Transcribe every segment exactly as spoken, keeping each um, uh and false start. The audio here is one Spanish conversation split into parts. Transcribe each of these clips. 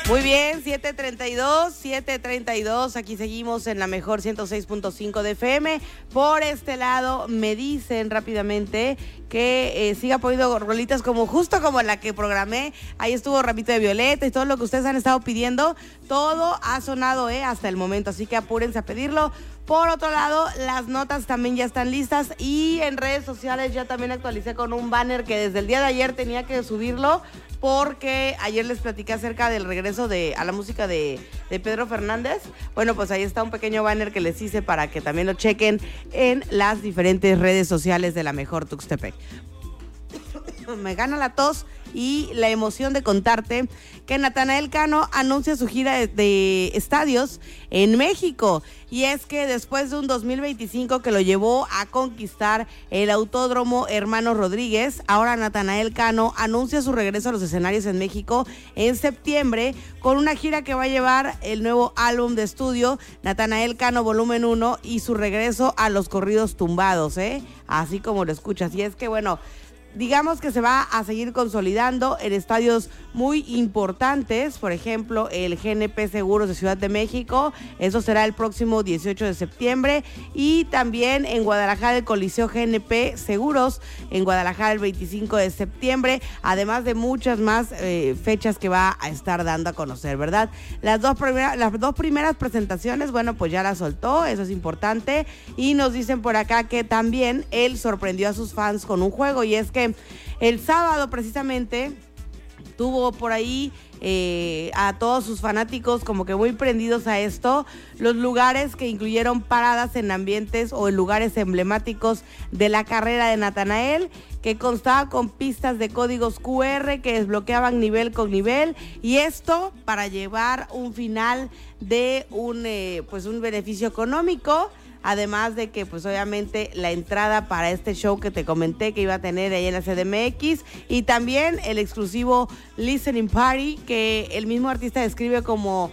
Muy bien, siete treinta y dos, siete treinta y dos, aquí seguimos en la mejor ciento seis punto cinco de F M. Por este lado me dicen rápidamente que eh, siga poniendo rolitas como justo como la que programé. Ahí estuvo Ramito de Violeta y todo lo que ustedes han estado pidiendo. Todo ha sonado eh, hasta el momento, así que apúrense a pedirlo. Por otro lado, las notas también ya están listas y en redes sociales ya también actualicé con un banner que desde el día de ayer tenía que subirlo porque ayer les platiqué acerca del regreso de a la música de, de Pedro Fernández. Bueno, pues ahí está un pequeño banner que les hice para que también lo chequen en las diferentes redes sociales de la mejor Tuxtepec. Me gana la tos y la emoción de contarte que Natanael Cano anuncia su gira de, de estadios en México. Y es que después de un dos mil veinticinco que lo llevó a conquistar el Autódromo Hermanos Rodríguez, ahora Natanael Cano anuncia su regreso a los escenarios en México en septiembre con una gira que va a llevar el nuevo álbum de estudio Natanael Cano Volumen uno y su regreso a los corridos tumbados, ¿eh? Así como lo escuchas. Y es que, bueno, digamos que se va a seguir consolidando en estadios muy importantes, por ejemplo, el G N P Seguros de Ciudad de México, eso será el próximo dieciocho de septiembre, y también en Guadalajara el Coliseo G N P Seguros, en Guadalajara el veinticinco de septiembre, además de muchas más eh, fechas que va a estar dando a conocer, ¿verdad? Las dos, primeras, las dos primeras presentaciones, bueno, pues ya las soltó, eso es importante, y nos dicen por acá que también él sorprendió a sus fans con un juego, y es que el sábado precisamente tuvo por ahí eh, a todos sus fanáticos como que muy prendidos a esto, los lugares que incluyeron paradas en ambientes o en lugares emblemáticos de la carrera de Natanael, que constaba con pistas de códigos Q R que desbloqueaban nivel con nivel, y esto para llevar un final de un, eh, pues un beneficio económico. Además de que, pues obviamente, la entrada para este show que te comenté que iba a tener ahí en la C D M X, y también el exclusivo Listening Party, que el mismo artista describe como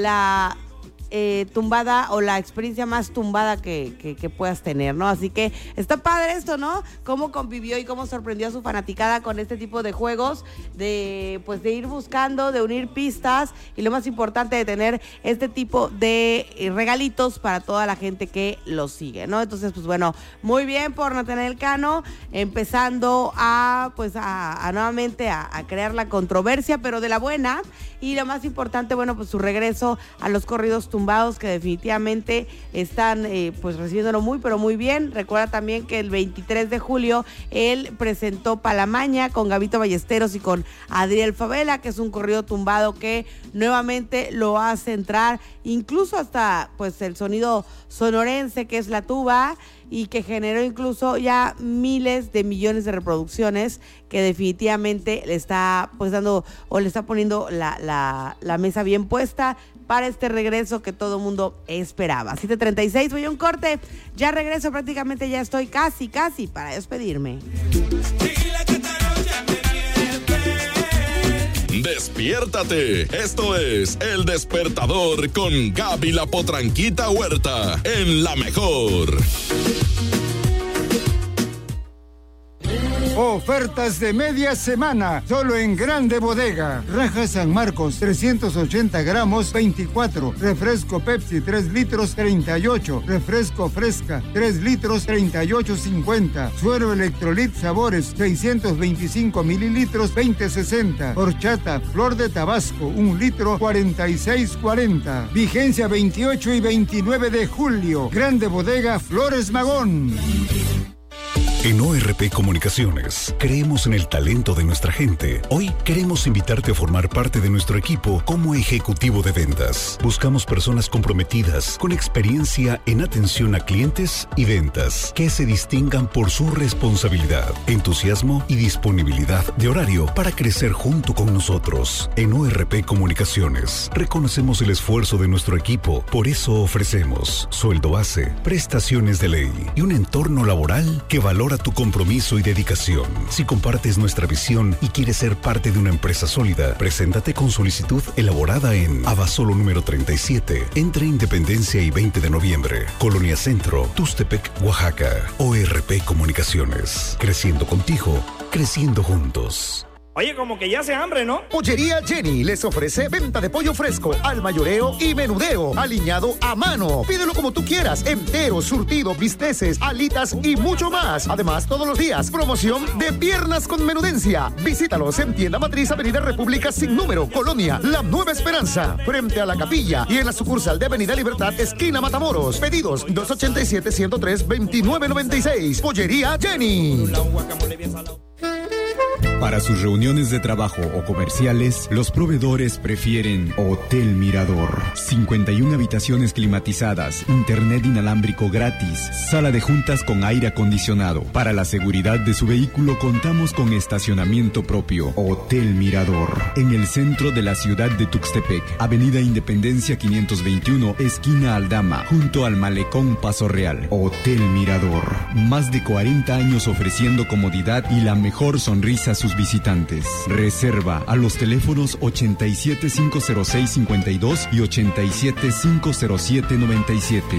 la eh, tumbada o la experiencia más tumbada que, que, que puedas tener, ¿no? Así que está padre esto, ¿no? Cómo convivió y cómo sorprendió a su fanaticada con este tipo de juegos, de pues de ir buscando, de unir pistas, y lo más importante, de tener este tipo de eh, regalitos para toda la gente que lo sigue, ¿no? Entonces, pues bueno, muy bien por Natanael Cano, empezando a pues a, a nuevamente a, a crear la controversia, pero de la buena, y lo más importante, bueno, pues su regreso a los corridos tumbados, que definitivamente están eh, pues recibiéndolo muy pero muy bien. Recuerda también que el veintitrés de julio él presentó Palamaña con Gabito Ballesteros y con Adriel Favela, que es un corrido tumbado que nuevamente lo hace entrar incluso hasta pues el sonido sonorense, que es la tuba, y que generó incluso ya miles de millones de reproducciones, que definitivamente le está pues dando o le está poniendo la, la, la mesa bien puesta para este regreso que todo el mundo esperaba. siete treinta y seis, voy a un corte, ya regreso, prácticamente ya estoy casi, casi para despedirme. Despiértate, esto es El Despertador con Gaby la Potranquita Huerta en La Mejor. Ofertas de media semana, solo en Grande Bodega. Raja San Marcos, trescientos ochenta gramos, veinticuatro. Refresco Pepsi, tres litros, treinta y ocho. Refresco Fresca, tres litros, treinta y ocho cincuenta. Suero Electrolit Sabores, seiscientos veinticinco mililitros, veinte sesenta. Horchata Flor de Tabasco, un litro, cuarenta y seis cuarenta. Vigencia veintiocho y veintinueve de julio. Grande Bodega Flores Magón. En O R P Comunicaciones, creemos en el talento de nuestra gente. Hoy queremos invitarte a formar parte de nuestro equipo como ejecutivo de ventas. Buscamos personas comprometidas, con experiencia en atención a clientes y ventas, que se distingan por su responsabilidad, entusiasmo y disponibilidad de horario para crecer junto con nosotros. En O R P Comunicaciones, reconocemos el esfuerzo de nuestro equipo, por eso ofrecemos sueldo base, prestaciones de ley y un entorno laboral que valora tu compromiso y dedicación. Si compartes nuestra visión y quieres ser parte de una empresa sólida, preséntate con solicitud elaborada en Abasolo número treinta y siete, entre Independencia y veinte de noviembre, Colonia Centro, Tuxtepec, Oaxaca. O R P Comunicaciones, creciendo contigo, creciendo juntos. Oye, como que ya hace hambre, ¿no? Pollería Jenny les ofrece venta de pollo fresco, al mayoreo y menudeo, aliñado a mano. Pídelo como tú quieras, entero, surtido, bisteces, alitas y mucho más. Además, todos los días, promoción de piernas con menudencia. Visítalos en Tienda Matriz, Avenida República sin número, Colonia La Nueva Esperanza, frente a la capilla, y en la sucursal de Avenida Libertad, esquina Matamoros. Pedidos dos ochenta y siete, ciento tres, veintinueve noventa y seis. Pollería Jenny. Para sus reuniones de trabajo o comerciales, los proveedores prefieren Hotel Mirador. cincuenta y una habitaciones climatizadas, internet inalámbrico gratis, sala de juntas con aire acondicionado. Para la seguridad de su vehículo contamos con estacionamiento propio. Hotel Mirador, en el centro de la ciudad de Tuxtepec, Avenida Independencia quinientos veintiuno, esquina Aldama, junto al Malecón Paso Real. Hotel Mirador, más de cuarenta años ofreciendo comodidad y la mejor sonrisa a sus visitantes. Reserva a los teléfonos ochenta y siete, cinco cero seis, cincuenta y dos y ochenta y siete, cinco cero siete, noventa y siete.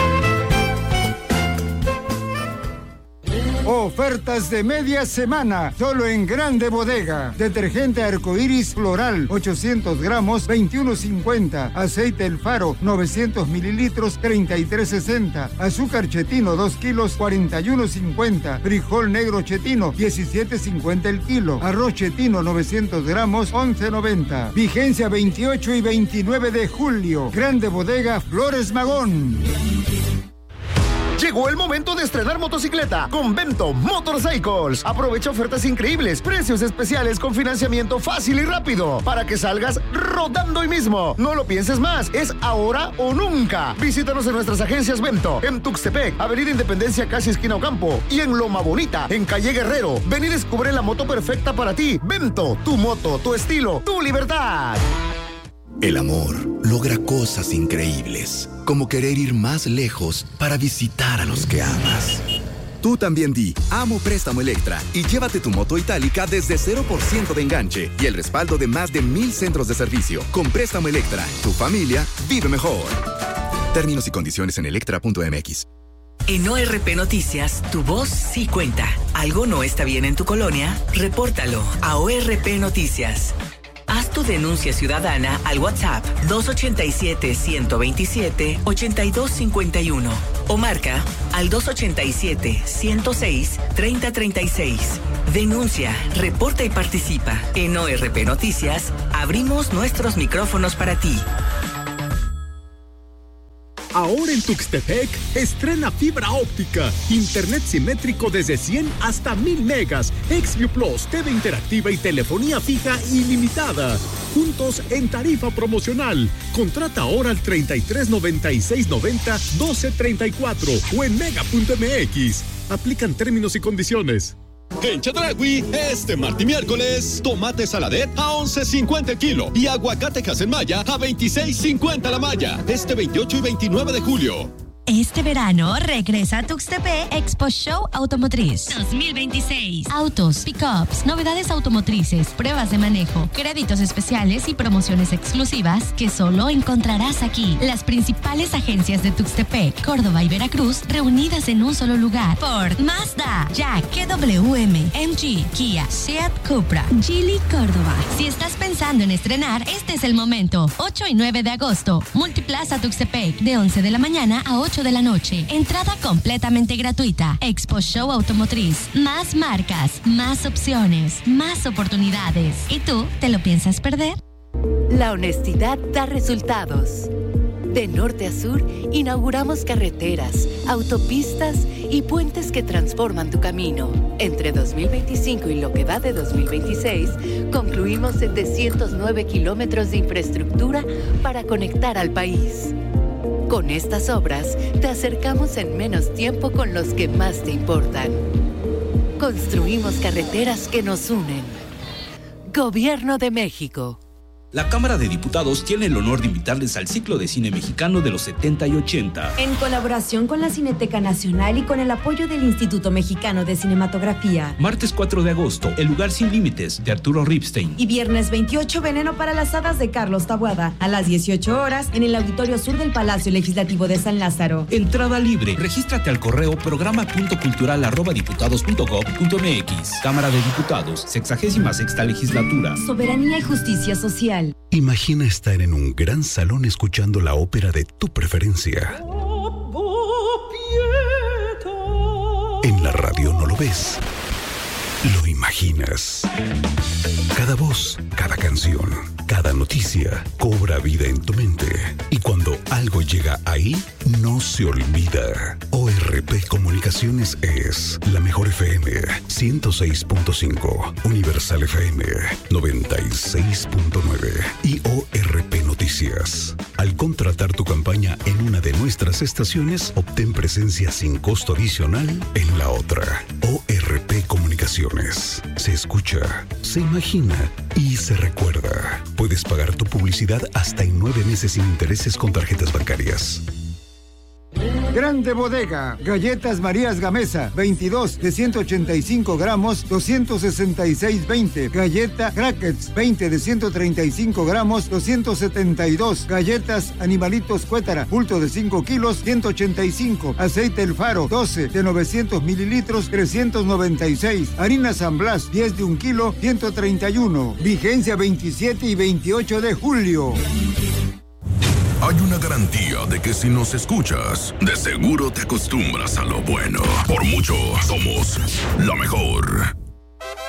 Ofertas de media semana, solo en Grande Bodega. Detergente Arcoiris Floral, ochocientos gramos, veintiuno cincuenta. Aceite El Faro, novecientos mililitros, treinta y tres sesenta. Azúcar Chetino, dos kilos, cuarenta y uno cincuenta. Frijol negro Chetino, diecisiete cincuenta el kilo. Arroz Chetino, novecientos gramos, once noventa. Vigencia veintiocho y veintinueve de julio. Grande Bodega Flores Magón. Llegó el momento de estrenar motocicleta con Bento Motorcycles. Aprovecha ofertas increíbles, precios especiales con financiamiento fácil y rápido para que salgas rodando hoy mismo. No lo pienses más, es ahora o nunca. Visítanos en nuestras agencias Bento, en Tuxtepec, Avenida Independencia casi esquina Ocampo, y en Loma Bonita, en Calle Guerrero. Ven y descubre la moto perfecta para ti. Bento, tu moto, tu estilo, tu libertad. El amor logra cosas increíbles, como querer ir más lejos para visitar a los que amas. Tú también di Amo Préstamo Electra y llévate tu moto itálica desde cero por ciento de enganche y el respaldo de más de mil centros de servicio. Con Préstamo Electra, tu familia vive mejor. Términos y condiciones en electra punto m x. En O R P Noticias, tu voz sí cuenta. ¿Algo no está bien en tu colonia? Repórtalo a O R P Noticias. Haz tu denuncia ciudadana al WhatsApp dos ochenta y siete, ciento veintisiete, ochenta y dos cincuenta y uno o marca al dos ochenta y siete, ciento seis, treinta treinta y seis. Denuncia, reporta y participa. En O R P Noticias, abrimos nuestros micrófonos para ti. Ahora en Tuxtepec, estrena fibra óptica, internet simétrico desde cien hasta mil megas, XView Plus, T V interactiva y telefonía fija ilimitada. Juntos en tarifa promocional. Contrata ahora al treinta y tres, noventa y seis, noventa, doce treinta y cuatro o en mega punto m x. Aplican términos y condiciones. En Chedraui, este martes y miércoles, tomate saladet a once cincuenta el kilo y aguacate Casenmaya a veintiséis cincuenta la malla. Este veintiocho y veintinueve de julio. Este verano regresa a Tuxtepec Expo Show Automotriz dos mil veintiséis. Autos, pickups, novedades automotrices, pruebas de manejo, créditos especiales y promociones exclusivas que solo encontrarás aquí. Las principales agencias de Tuxtepec, Córdoba y Veracruz reunidas en un solo lugar. Ford, Mazda, Jack, K W M, M G, Kia, Seat, Cupra, Geely, Córdoba. Si estás pensando en estrenar, este es el momento. ocho y nueve de agosto, Multiplaza Tuxtepec, de once de la mañana a ocho de la noche. Entrada completamente gratuita. Expo Show Automotriz. Más marcas, más opciones, más oportunidades. ¿Y tú te lo piensas perder? La honestidad da resultados. De norte a sur, inauguramos carreteras, autopistas y puentes que transforman tu camino. Entre dos mil veinticinco y lo que va de dos mil veintiséis, concluimos setecientos nueve kilómetros de infraestructura para conectar al país. Con estas obras, te acercamos en menos tiempo con los que más te importan. Construimos carreteras que nos unen. Gobierno de México. La Cámara de Diputados tiene el honor de invitarles al ciclo de cine mexicano de los setenta y ochenta. En colaboración con la Cineteca Nacional y con el apoyo del Instituto Mexicano de Cinematografía. Martes cuatro de agosto, El lugar sin límites, de Arturo Ripstein. Y viernes veintiocho, Veneno para las hadas, de Carlos Taboada, a las dieciocho horas, en el Auditorio Sur del Palacio Legislativo de San Lázaro. Entrada libre. Regístrate al correo programa punto cultural arroba diputados punto gob punto mx. Cámara de Diputados, sexagésima sexta legislatura. Soberanía y justicia social. Imagina estar en un gran salón escuchando la ópera de tu preferencia. En la radio no lo ves, lo imaginas. Cada voz, cada canción, cada noticia cobra vida en tu mente. Y cuando algo llega ahí, no se olvida. O R P Comunicaciones es la mejor F M ciento seis punto cinco, Universal F M noventa y seis punto nueve y O R P Noticias. Al contratar tu campaña en una de nuestras estaciones, obtén presencia sin costo adicional en la otra. O R P Comunicaciones. Se escucha, se imagina y se recuerda. Puedes pagar tu publicidad hasta en nueve meses sin intereses con tarjetas bancarias. Grande Bodega, galletas Marías Gamesa, veintidós de ciento ochenta y cinco gramos, doscientos sesenta y seis veinte. Galleta Crackers, veinte de ciento treinta y cinco gramos, doscientos setenta y dos. Galletas Animalitos Cuétara, bulto de cinco kilos, ciento ochenta y cinco. Aceite El Faro, doce de novecientos mililitros, trescientos noventa y seis. Harina San Blas, diez de un kilo, ciento treinta y uno. Vigencia veintisiete y veintiocho de julio. Hay una garantía de que si nos escuchas, de seguro te acostumbras a lo bueno. Por mucho, somos la mejor.